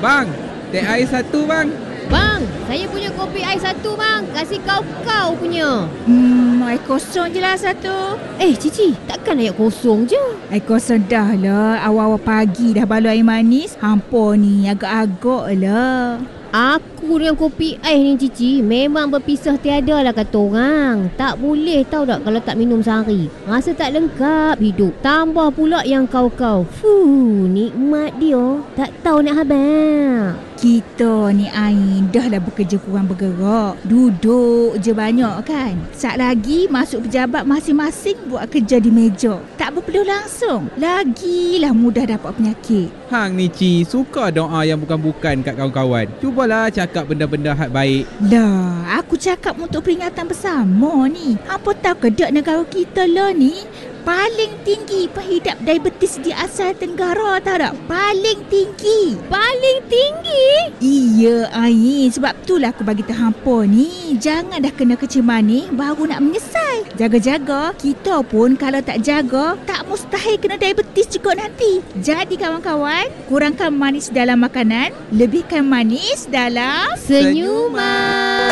Bang, teh ais satu bang. Bang, saya punya kopi ais satu bang. Kasih kau punya. Air kosong je lah satu. Cici, takkan air kosong je? Air kosong dah lah. Awal-awal pagi dah balu air manis. Hampa ni agak-agak lah. Aku dengan kopi ais ni Cici memang berpisah tiada lah kata orang. Tak boleh tahu tak kalau tak minum sehari. Rasa tak lengkap hidup. Tambah pula yang kau. Nikmat dia. Tak tahu nak habis. Kita ni Ain dah lah bekerja kurang bergerak. Duduk je banyak kan. Sat lagi masuk pejabat masing-masing buat kerja di meja. Tak berpeluh langsung. Lagilah mudah dapat penyakit. Hang ni Ci, suka doa yang bukan-bukan kat kawan-kawan. Cubalah cakap benda-benda hak baik. Lah, aku cakap untuk peringatan bersama ni. Apa tahu ke dek negara kita lah ni paling tinggi pengidap diabetes di Asia Tenggara, tahu tak? Paling tinggi. Paling tinggi? Iya, Ain. Sebab itulah aku bagi tahu hampa ni. Jangan dah kena kecil manis baru nak menyesal. Jaga-jaga. Kita pun kalau tak jaga, tak mustahil kena diabetes juga nanti. Jadi kawan-kawan, kurangkan manis dalam makanan, lebihkan manis dalam Senyuman.